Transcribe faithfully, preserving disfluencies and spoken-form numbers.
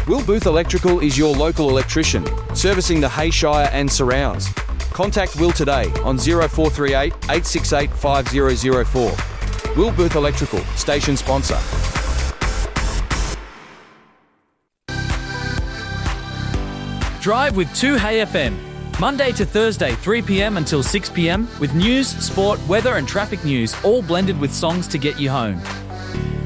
Will Booth Electrical is your local electrician, servicing the Hayshire and surrounds. Contact Will today on zero four three eight, eight six eight, five zero zero four. Will Booth Electrical, station sponsor. Drive with two Hay F M. Monday to Thursday, three p.m. until six p.m. with news, sport, weather and traffic news, all blended with songs to get you home.